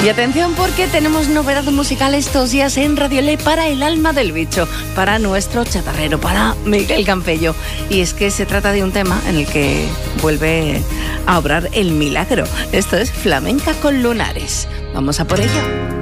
Y atención porque tenemos novedad musical estos días en Radio Le para el alma del bicho, para nuestro chatarrero, para Miguel Campello. Y es que se trata de un tema en el que vuelve a obrar el milagro. Esto es Flamenca con Lunares. Vamos a por ello.